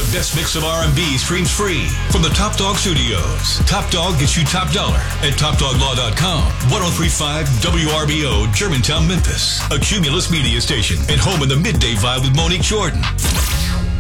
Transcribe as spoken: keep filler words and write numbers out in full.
The best mix of R and B streams free from the Top Dog Studios. Top Dog gets you top dollar at top dog law dot com. ten thirty-five W R B O, Germantown, Memphis. A Cumulus media station and home in the midday vibe with Monique Jordan.